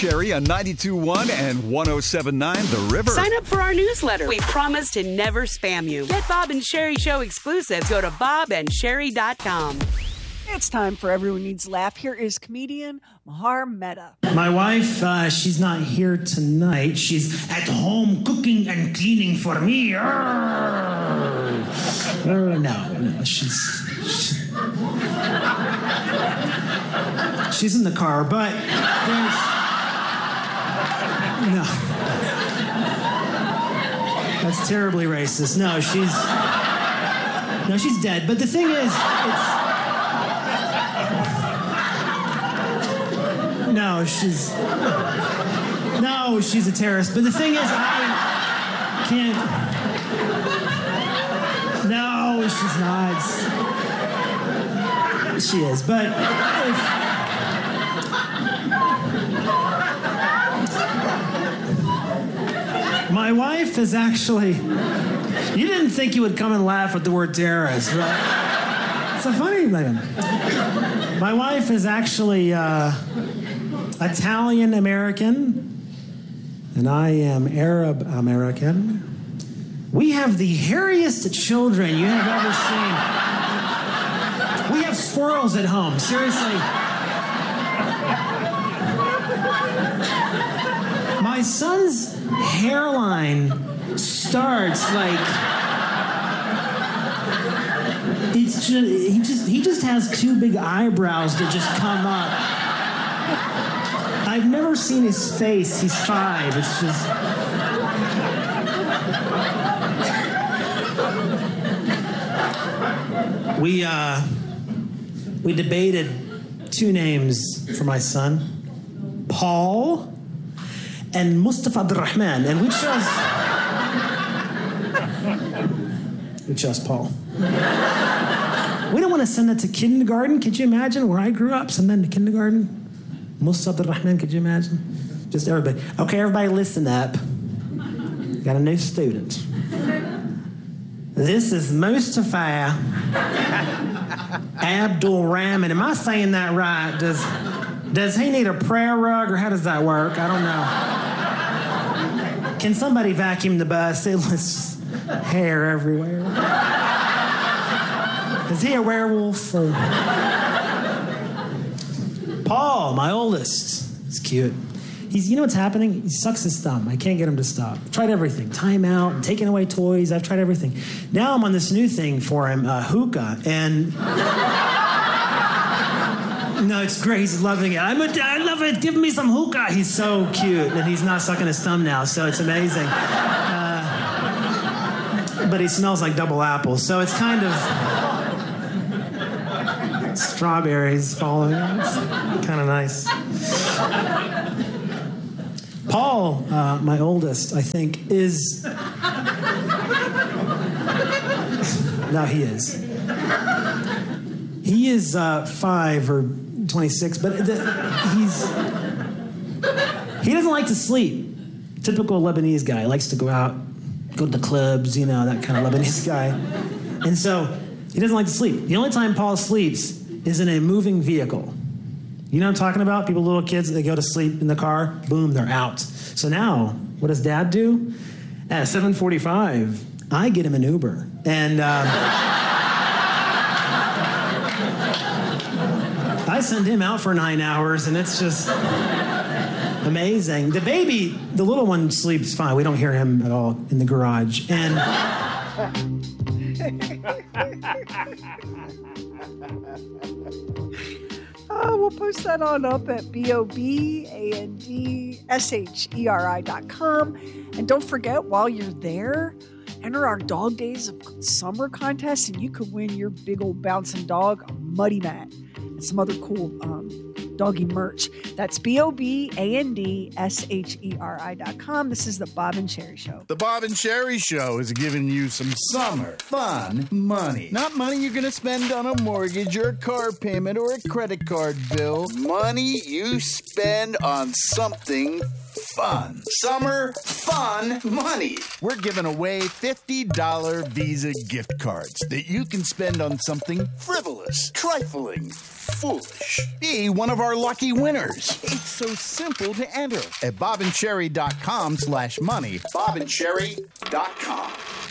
Sherry on 92.1 and 107.9 The River. Sign up for our newsletter. We promise to never spam you. Get Bob and Sherry Show exclusives. Go to bobandsherry.com. It's time for Everyone Needs a Laugh. Here is comedian Mahar Mehta. My wife, she's not here tonight. She's at home cooking and cleaning for me. No, she's in the car, but there's... No. That's terribly racist. No, she's dead. But the thing is, she's a terrorist. But the thing is, I can't... No, she's not. She is, but my wife is actually... You didn't think you would come and laugh at the word terrorist, right? It's a funny thing. My wife is actually Italian-American, and I am Arab-American. We have the hairiest children you have ever seen. We have squirrels at home, seriously. My son's hairline starts like... He just has two big eyebrows that just come up. I've never seen his face. He's 5. It's just... We debated 2 names for my son, Paul and Mustafa Abdurrahman, and we chose Paul. We don't want to send that to kindergarten. Could you imagine where I grew up? Send that to kindergarten. Mustafa Abdurrahman, could you imagine? Just everybody. Okay, everybody listen up. Got a new student. This is Mustafa Abdul Rahman. Am I saying that right? Does he need a prayer rug, or how does that work? I don't know. Can somebody vacuum the bus? It's hair everywhere. Is he a werewolf? Or... Paul, my oldest. He's cute. You know what's happening? He sucks his thumb. I can't get him to stop. I've tried everything. Time out, taking away toys. I've tried everything. Now I'm on this new thing for him, hookah. And... No, it's great. He's loving it. I love it. Give me some hookah. He's so cute. And he's not sucking his thumb now, so it's amazing. But he smells like double apple, so it's kind of... Strawberries falling. It's kind of nice. Paul, my oldest, I think, is... No, he is. He is 5 or 26, but he doesn't like to sleep. Typical Lebanese guy. Likes to go out, go to the clubs, you know, that kind of Lebanese guy. And so he doesn't like to sleep. The only time Paul sleeps is in a moving vehicle. You know what I'm talking about? People, little kids, they go to sleep in the car, boom, they're out. So now, what does Dad do? At 7:45, I get him an Uber. And I send him out for 9 hours, and it's just amazing. The baby, the little one, sleeps fine. We don't hear him at all in the garage. And... We'll post that on up at BOBANDSHERI.com. And don't forget, while you're there, enter our Dog Days of Summer contest, and you could win your big old bouncing dog a Muddy Mat and some other cool doggy merch. That's BOBANDSHERI.com. This is the Bob and Sherry Show. The Bob and Sherry Show is giving you some summer fun money. Not money you're going to spend on a mortgage or a car payment or a credit card bill. Money you spend on something fun. Summer fun money. We're giving away $50 Visa gift cards that you can spend on something frivolous, trifling, foolish. Be one of our lucky winners. It's so simple to enter at bobandcherry.com/money. bobandcherry.com.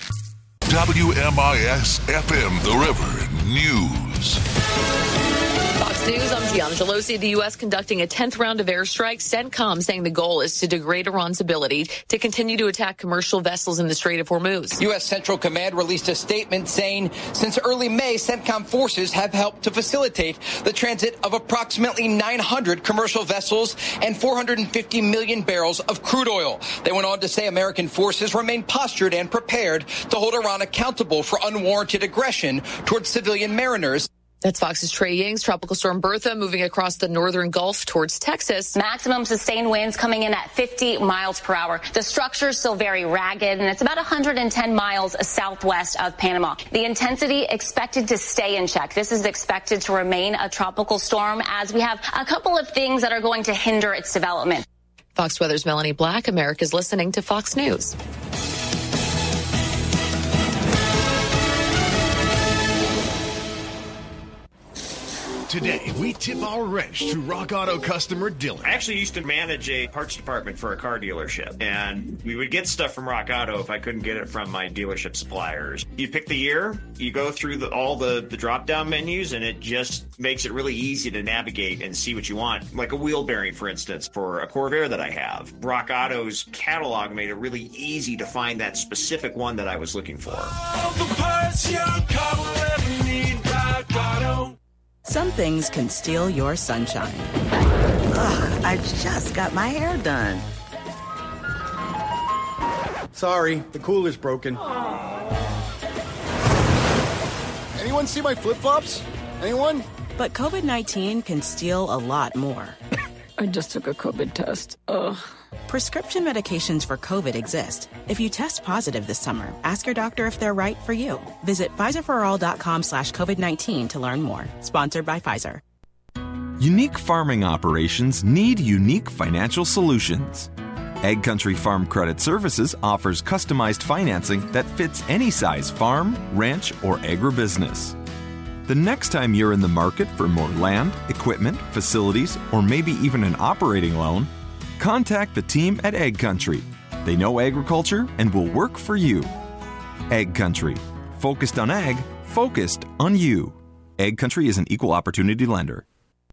WMIS FM, The River News. Fox News, I'm Gianna Gelosi. The U.S. conducting a 10th round of airstrikes. CENTCOM saying the goal is to degrade Iran's ability to continue to attack commercial vessels in the Strait of Hormuz. U.S. Central Command released a statement saying since early May, CENTCOM forces have helped to facilitate the transit of approximately 900 commercial vessels and 450 million barrels of crude oil. They went on to say American forces remain postured and prepared to hold Iran accountable for unwarranted aggression towards civilian mariners. That's Fox's Trey Yings. Tropical storm Bertha moving across the northern Gulf towards Texas. Maximum sustained winds coming in at 50 miles per hour. The structure is still very ragged, and it's about 110 miles southwest of Panama. The intensity expected to stay in check. This is expected to remain a tropical storm as we have a couple of things that are going to hinder its development. Fox Weather's Melanie Black. America's listening to Fox News. Today, we tip our wrench to Rock Auto customer Dylan. I actually used to manage a parts department for a car dealership, and we would get stuff from Rock Auto if I couldn't get it from my dealership suppliers. You pick the year, you go through all the drop-down menus, and it just makes it really easy to navigate and see what you want. Like a wheel bearing, for instance, for a Corvair that I have. Rock Auto's catalog made it really easy to find that specific one that I was looking for. All the parts your car will ever need, Rock Auto. Some things can steal your sunshine. Ugh, I just got my hair done. Sorry, the cooler's broken. Anyone see my flip-flops? Anyone? But COVID-19 can steal a lot more. I just took a COVID test. Ugh. Prescription medications for COVID exist. If you test positive this summer, ask your doctor if they're right for you. Visit PfizerForAll.com/COVID-19 to learn more. Sponsored by Pfizer. Unique farming operations need unique financial solutions. Egg Country Farm Credit Services offers customized financing that fits any size farm, ranch, or agribusiness. The next time you're in the market for more land, equipment, facilities, or maybe even an operating loan, contact the team at Egg Country. They know agriculture and will work for you. Egg Country. Focused on ag, focused on you. Egg Country is an equal opportunity lender.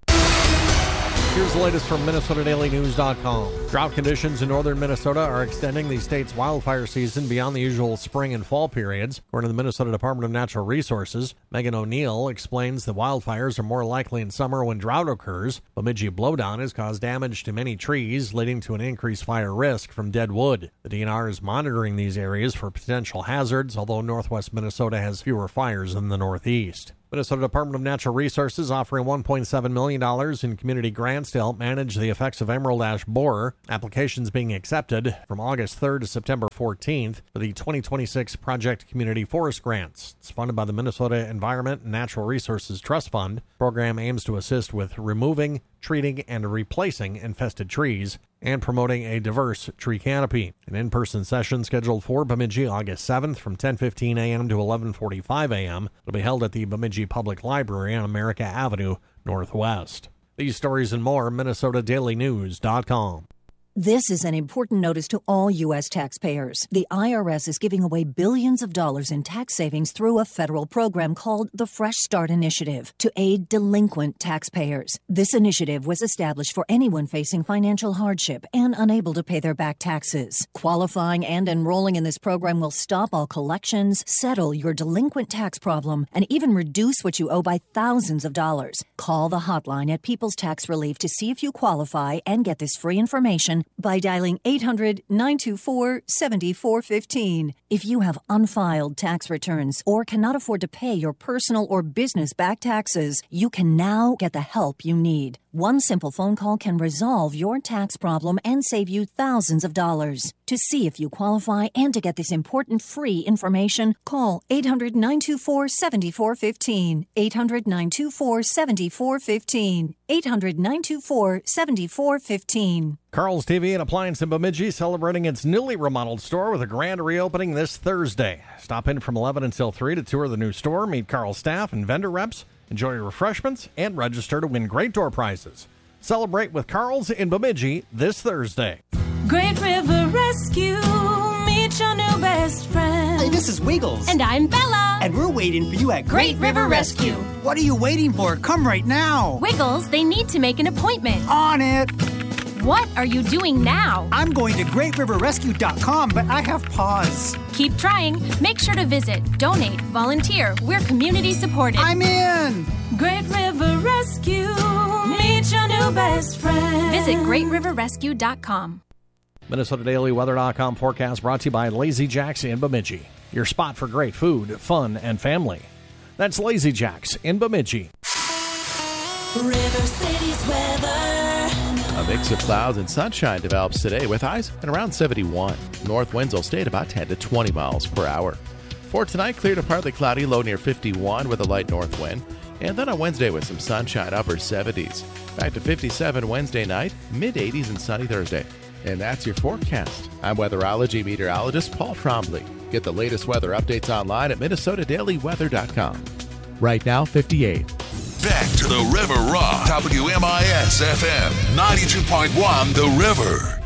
Here's the latest from MinnesotaDailyNews.com. Drought conditions in northern Minnesota are extending the state's wildfire season beyond the usual spring and fall periods. According to the Minnesota Department of Natural Resources, Megan O'Neill explains the wildfires are more likely in summer when drought occurs. Bemidji blowdown has caused damage to many trees, leading to an increased fire risk from dead wood. The DNR is monitoring these areas for potential hazards, although northwest Minnesota has fewer fires than the northeast. Minnesota Department of Natural Resources offering $1.7 million in community grants to help manage the effects of emerald ash borer. Applications being accepted from August 3rd to September 14th for the 2026 Project Community Forest Grants. It's funded by the Minnesota Environment and Natural Resources Trust Fund. The program aims to assist with removing, treating, and replacing infested trees and promoting a diverse tree canopy. An in-person session scheduled for Bemidji August 7th from 10:15 a.m. to 11:45 a.m. It'll be held at the Bemidji Public Library on America Avenue Northwest. These stories and more, MinnesotaDailyNews.com. This is an important notice to all U.S. taxpayers. The IRS is giving away billions of dollars in tax savings through a federal program called the Fresh Start Initiative to aid delinquent taxpayers. This initiative was established for anyone facing financial hardship and unable to pay their back taxes. Qualifying and enrolling in this program will stop all collections, settle your delinquent tax problem, and even reduce what you owe by thousands of dollars. Call the hotline at People's Tax Relief to see if you qualify and get this free information by dialing 800-924-7415. If you have unfiled tax returns or cannot afford to pay your personal or business back taxes, you can now get the help you need. One simple phone call can resolve your tax problem and save you thousands of dollars. To see if you qualify and to get this important free information, call 800-924-7415. 800-924-7415. 800-924-7415. Carl's TV and Appliance in Bemidji celebrating its newly remodeled store with a grand reopening this Thursday. Stop in from 11 until 3 to tour the new store, meet Carl's staff and vendor reps, enjoy refreshments, and register to win great door prizes. Celebrate with Carl's in Bemidji this Thursday. Great River Rescue, meet your new best friend. Hey, this is Wiggles. And I'm Bella. And we're waiting for you at Great River Rescue. What are you waiting for? Come right now. Wiggles, they need to make an appointment. On it. What are you doing now? I'm going to GreatRiverRescue.com, but I have pause. Keep trying. Make sure to visit, donate, volunteer. We're community supported. I'm in. Great River Rescue, meet your new best friend. Visit GreatRiverRescue.com. MinnesotaDailyWeather.com forecast brought to you by Lazy Jack's in Bemidji. Your spot for great food, fun, and family. That's Lazy Jack's in Bemidji. River City's weather. A mix of clouds and sunshine develops today with highs at around 71. North winds will stay at about 10 to 20 miles per hour. For tonight, clear to partly cloudy, low near 51 with a light north wind. And then on Wednesday with some sunshine, upper 70s. Back to 57 Wednesday night, mid-80s and sunny Thursday. And that's your forecast. I'm weatherology meteorologist Paul Trombley. Get the latest weather updates online at MinnesotaDailyWeather.com. Right now, 58. Back to the River Rock. WMIS FM 92.1 The River.